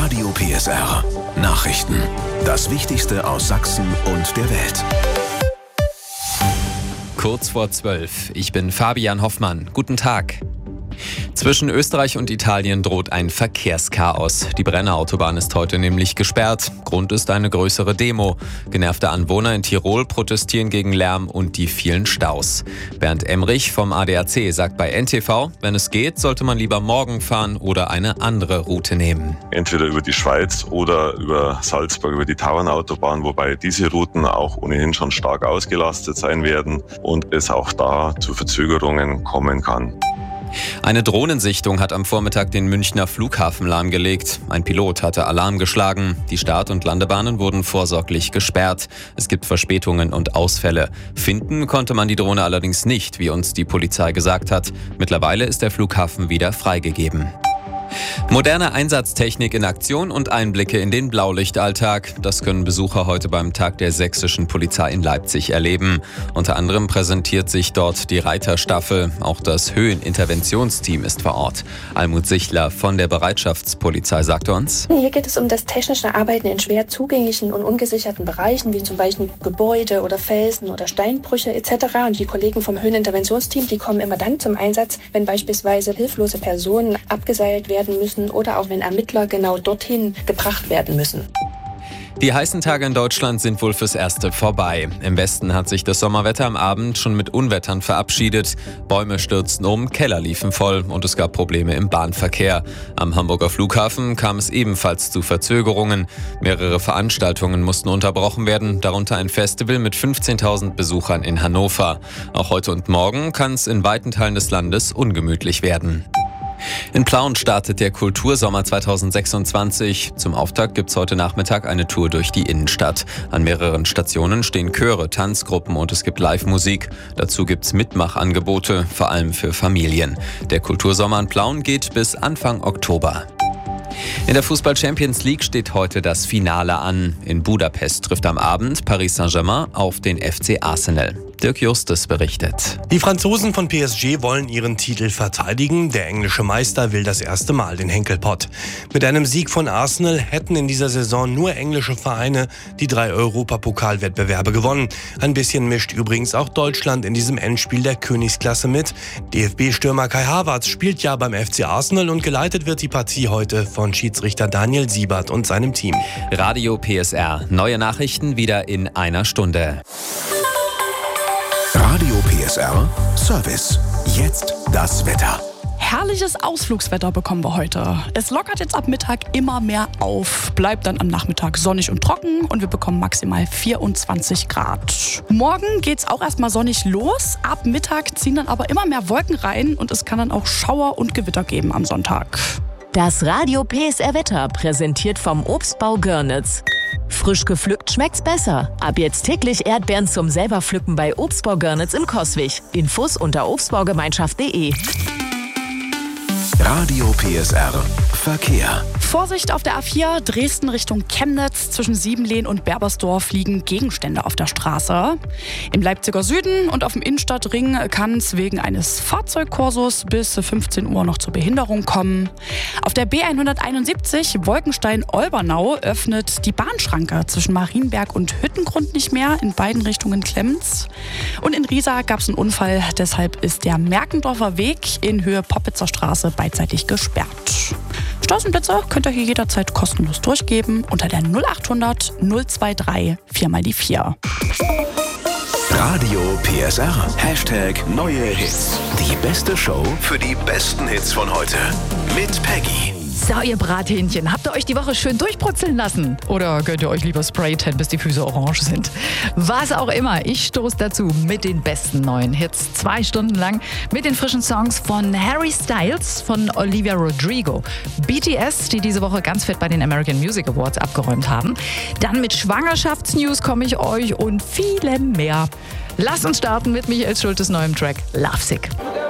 Radio PSR. Nachrichten. Das Wichtigste aus Sachsen und der Welt. Kurz vor 12. Ich bin Fabian Hoffmann. Guten Tag. Zwischen Österreich und Italien droht ein Verkehrschaos. Die Brenner Autobahn ist heute nämlich gesperrt. Grund ist eine größere Demo. Genervte Anwohner in Tirol protestieren gegen Lärm und die vielen Staus. Bernd Emrich vom ADAC sagt bei NTV, wenn es geht, sollte man lieber morgen fahren oder eine andere Route nehmen. Entweder über die Schweiz oder über Salzburg, über die Tauernautobahn, wobei diese Routen auch ohnehin schon stark ausgelastet sein werden und es auch da zu Verzögerungen kommen kann. Eine Drohnensichtung hat am Vormittag den Münchner Flughafen lahmgelegt. Ein Pilot hatte Alarm geschlagen. Die Start- und Landebahnen wurden vorsorglich gesperrt. Es gibt Verspätungen und Ausfälle. Finden konnte man die Drohne allerdings nicht, wie uns die Polizei gesagt hat. Mittlerweile ist der Flughafen wieder freigegeben. Moderne Einsatztechnik in Aktion und Einblicke in den Blaulichtalltag. Das können Besucher heute beim Tag der sächsischen Polizei in Leipzig erleben. Unter anderem präsentiert sich dort die Reiterstaffel. Auch das Höheninterventionsteam ist vor Ort. Almut Sichler von der Bereitschaftspolizei sagte uns: Hier geht es um das technische Arbeiten in schwer zugänglichen und ungesicherten Bereichen, wie zum Beispiel Gebäude oder Felsen oder Steinbrüche etc. Und die Kollegen vom Höheninterventionsteam, die kommen immer dann zum Einsatz, wenn beispielsweise hilflose Personen abgeseilt werden müssen oder auch wenn Ermittler genau dorthin gebracht werden müssen. Die heißen Tage in Deutschland sind wohl fürs Erste vorbei. Im Westen hat sich das Sommerwetter am Abend schon mit Unwettern verabschiedet. Bäume stürzten um, Keller liefen voll und es gab Probleme im Bahnverkehr. Am Hamburger Flughafen kam es ebenfalls zu Verzögerungen. Mehrere Veranstaltungen mussten unterbrochen werden, darunter ein Festival mit 15.000 Besuchern in Hannover. Auch heute und morgen kann es in weiten Teilen des Landes ungemütlich werden. In Plauen startet der Kultursommer 2026. Zum Auftakt gibt's heute Nachmittag eine Tour durch die Innenstadt. An mehreren Stationen stehen Chöre, Tanzgruppen und es gibt Live-Musik. Dazu gibt's Mitmachangebote, vor allem für Familien. Der Kultursommer in Plauen geht bis Anfang Oktober. In der Fußball-Champions League steht heute das Finale an. In Budapest trifft am Abend Paris Saint-Germain auf den FC Arsenal. Dirk Justus berichtet. Die Franzosen von PSG wollen ihren Titel verteidigen. Der englische Meister will das erste Mal den Henkelpott. Mit einem Sieg von Arsenal hätten in dieser Saison nur englische Vereine die 3 Europapokalwettbewerbe gewonnen. Ein bisschen mischt übrigens auch Deutschland in diesem Endspiel der Königsklasse mit. DFB-Stürmer Kai Havertz spielt ja beim FC Arsenal und geleitet wird die Partie heute von Schiedsrichter Daniel Siebert und seinem Team. Radio PSR. Neue Nachrichten wieder in einer Stunde. Radio PSR Service. Jetzt das Wetter. Herrliches Ausflugswetter bekommen wir heute. Es lockert jetzt ab Mittag immer mehr auf, bleibt dann am Nachmittag sonnig und trocken und wir bekommen maximal 24 Grad. Morgen geht's auch erstmal sonnig los. Ab Mittag ziehen dann aber immer mehr Wolken rein und es kann dann auch Schauer und Gewitter geben am Sonntag. Das Radio PSR Wetter präsentiert vom Obstbau Görnitz. Frisch gepflückt schmeckt's besser. Ab jetzt täglich Erdbeeren zum selber pflücken bei Obstbau Görnitz in Coswig. Infos unter obstbaugemeinschaft.de. Radio PSR Verkehr. Vorsicht auf der A4 Dresden Richtung Chemnitz. Zwischen Siebenlehn und Berbersdorf liegen Gegenstände auf der Straße. Im Leipziger Süden und auf dem Innenstadtring kann es wegen eines Fahrzeugkorsos bis 15 Uhr noch zur Behinderung kommen. Auf der B171 Wolkenstein-Olbernau öffnet die Bahnschranke zwischen Marienberg und Hüttengrund nicht mehr. In beiden Richtungen klemmt's. Und in Riesa gab es einen Unfall. Deshalb ist der Merkendorfer Weg in Höhe Poppitzer Straße beidseitig gesperrt. Straßenblitzer könnt ihr hier jederzeit kostenlos durchgeben unter der 0800 023 4x4. Radio PSR. Hashtag neue Hits. Die beste Show für die besten Hits von heute. Mit Peggy. So, ihr Brathähnchen, habt ihr euch die Woche schön durchbrutzeln lassen? Oder könnt ihr euch lieber sprayen, bis die Füße orange sind? Was auch immer, ich stoße dazu mit den besten neuen Hits. 2 Stunden lang mit den frischen Songs von Harry Styles, von Olivia Rodrigo, BTS, die diese Woche ganz fett bei den American Music Awards abgeräumt haben. Dann mit Schwangerschaftsnews komme ich euch und vielem mehr. Lasst uns starten mit Michael Schultes neuem Track Lovesick.